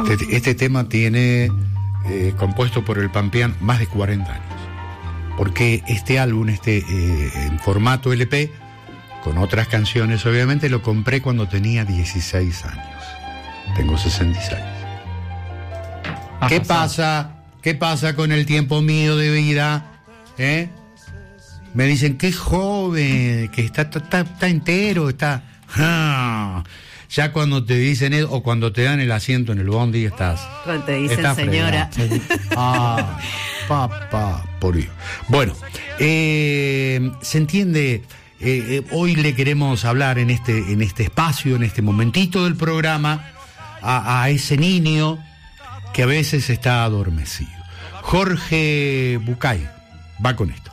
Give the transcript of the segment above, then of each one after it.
Este tema tiene, compuesto por el Pampeán, más de 40 años. Porque este álbum, en formato LP, con otras canciones, obviamente, lo compré cuando tenía 16 años. Tengo 66. ¿Qué pasa? ¿Qué pasa con el tiempo mío de vida? Me dicen que es joven, que está entero, está... Ya cuando te dicen eso, o cuando te dan el asiento en el bondi, estás... Cuando te dicen señora. Papá, por Dios. Bueno, se entiende... hoy le queremos hablar en este espacio, en este momentito del programa, a ese niño que a veces está adormecido. Jorge Bucay va con esto.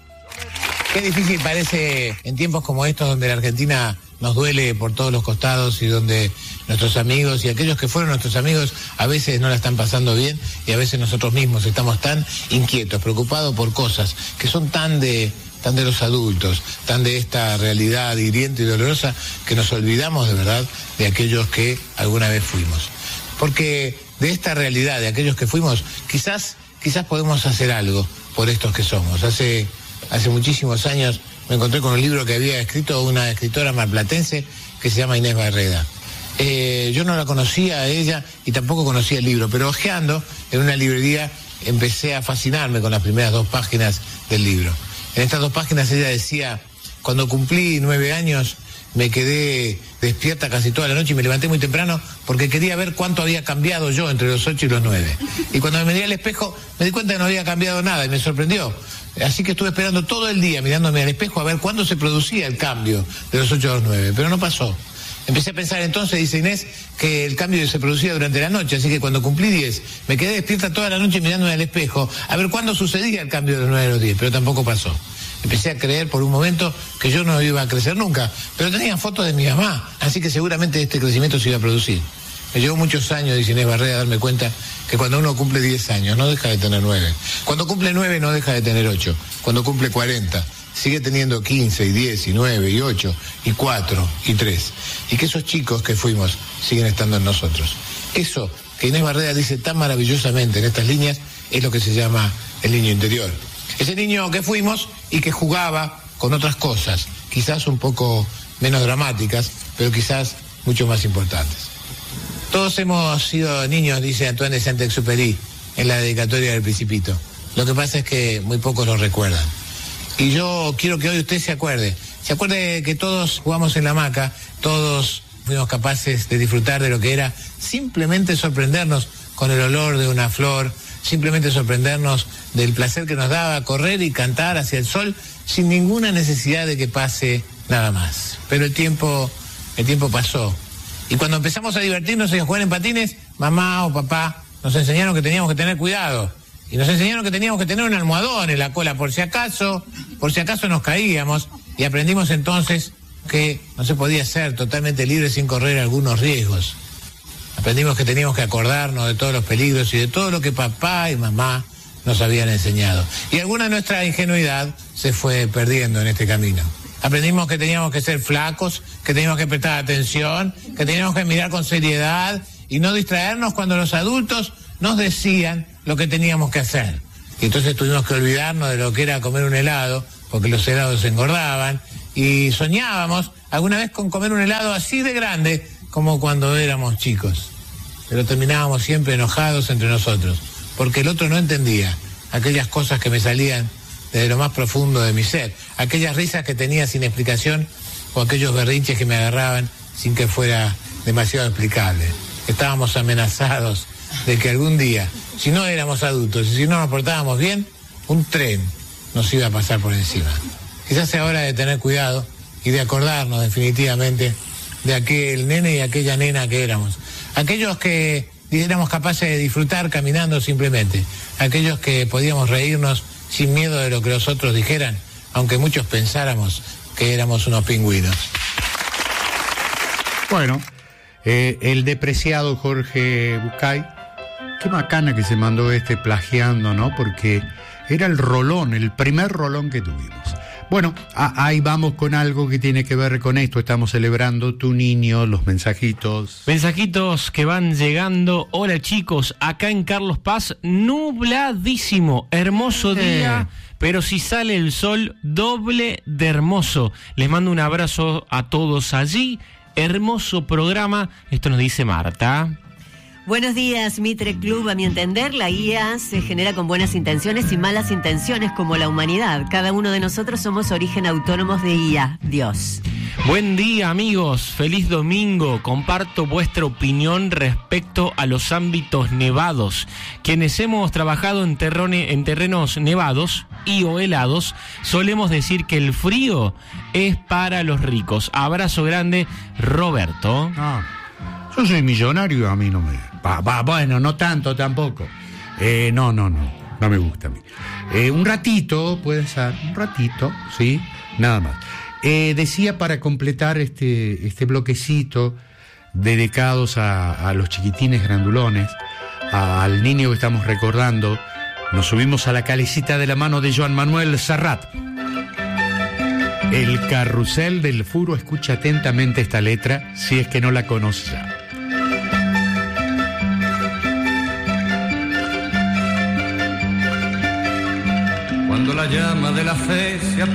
Qué difícil parece en tiempos como estos, donde la Argentina nos duele por todos los costados y donde nuestros amigos y aquellos que fueron nuestros amigos a veces no la están pasando bien, y a veces nosotros mismos estamos tan inquietos, preocupados por cosas que son tan de los adultos, tan de esta realidad hiriente y dolorosa, que nos olvidamos de verdad de aquellos que alguna vez fuimos. Porque de esta realidad, de aquellos que fuimos, quizás podemos hacer algo por estos que somos. Hace muchísimos años me encontré con un libro que había escrito una escritora marplatense que se llama Inés Barreda. Yo no la conocía a ella y tampoco conocía el libro, pero hojeando en una librería empecé a fascinarme con las primeras 2 páginas del libro. En estas 2 páginas ella decía: cuando cumplí 9 años me quedé despierta casi toda la noche y me levanté muy temprano porque quería ver cuánto había cambiado yo entre los 8 y los 9. Y cuando me miré al espejo me di cuenta que no había cambiado nada y me sorprendió. Así que estuve esperando todo el día mirándome al espejo a ver cuándo se producía el cambio de los 8 a los 9, pero no pasó. Empecé a pensar entonces, dice Inés, que el cambio se producía durante la noche, así que cuando cumplí 10 me quedé despierta toda la noche mirándome al espejo a ver cuándo sucedía el cambio de los 9 a los 10, pero tampoco pasó. Empecé a creer por un momento que yo no iba a crecer nunca, pero tenía fotos de mi mamá, así que seguramente este crecimiento se iba a producir. Me llevó muchos años, dice Inés Barreda, a darme cuenta que cuando uno cumple 10 años no deja de tener 9. Cuando cumple 9 no deja de tener 8. Cuando cumple 40 sigue teniendo 15 y 10 y 9 y 8 y 4 y 3. Y que esos chicos que fuimos siguen estando en nosotros. Eso que Inés Barreda dice tan maravillosamente en estas líneas es lo que se llama el niño interior. Ese niño que fuimos y que jugaba con otras cosas, quizás un poco menos dramáticas, pero quizás mucho más importantes. Todos hemos sido niños, dice Antoine de Saint-Exupéry en la dedicatoria del Principito. Lo que pasa es que muy pocos lo recuerdan. Y yo quiero que hoy usted se acuerde que todos jugamos en la hamaca, todos fuimos capaces de disfrutar de lo que era simplemente sorprendernos con el olor de una flor, simplemente sorprendernos del placer que nos daba correr y cantar hacia el sol sin ninguna necesidad de que pase nada más. Pero el tiempo pasó. Y cuando empezamos a divertirnos y a jugar en patines, mamá o papá nos enseñaron que teníamos que tener cuidado. Y nos enseñaron que teníamos que tener un almohadón en la cola por si acaso nos caíamos. Y aprendimos entonces que no se podía ser totalmente libre sin correr algunos riesgos. Aprendimos que teníamos que acordarnos de todos los peligros y de todo lo que papá y mamá nos habían enseñado. Y alguna de nuestra ingenuidad se fue perdiendo en este camino. Aprendimos que teníamos que ser flacos, que teníamos que prestar atención, que teníamos que mirar con seriedad y no distraernos cuando los adultos nos decían lo que teníamos que hacer. Y entonces tuvimos que olvidarnos de lo que era comer un helado, porque los helados engordaban, y soñábamos alguna vez con comer un helado así de grande como cuando éramos chicos. Pero terminábamos siempre enojados entre nosotros, porque el otro no entendía aquellas cosas que me salían desde lo más profundo de mi ser, aquellas risas que tenía sin explicación o aquellos berrinches que me agarraban sin que fuera demasiado explicable. Estábamos amenazados de que algún día, si no éramos adultos y si no nos portábamos bien, un tren nos iba a pasar por encima. Quizás sea hora de tener cuidado y de acordarnos definitivamente de aquel nene y aquella nena que éramos. Aquellos que éramos capaces de disfrutar caminando simplemente. Aquellos que podíamos reírnos sin miedo de lo que los otros dijeran, aunque muchos pensáramos que éramos unos pingüinos. Bueno, el despreciado Jorge Bucay, qué bacana que se mandó plagiando, ¿no? Porque era el primer rolón que tuvimos. Bueno, ahí vamos con algo que tiene que ver con esto. Estamos celebrando Tu Niño, los mensajitos. Mensajitos que van llegando. Hola chicos, acá en Carlos Paz, nubladísimo, hermoso día, pero si sale el sol, doble de hermoso. Les mando un abrazo a todos allí. Hermoso programa. Esto nos dice Marta. Buenos días, Mitre Club. A mi entender, la IA se genera con buenas intenciones y malas intenciones, como la humanidad. Cada uno de nosotros somos origen autónomos de IA. Dios. Buen día, amigos. Feliz domingo. Comparto vuestra opinión respecto a los ámbitos nevados. Quienes hemos trabajado en terrenos nevados y o helados, solemos decir que el frío es para los ricos. Abrazo grande, Roberto. Yo soy millonario, a mí no me... bueno, no tanto tampoco. No me gusta a mí. Un ratito, puede ser, un ratito, ¿sí? Nada más. Decía, para completar este bloquecito dedicados a los chiquitines grandulones, al niño que estamos recordando, nos subimos a la calecita de la mano de Joan Manuel Serrat. El carrusel del furo. Escucha atentamente esta letra, si es que no la conoces ya. Cuando la llama de la fe se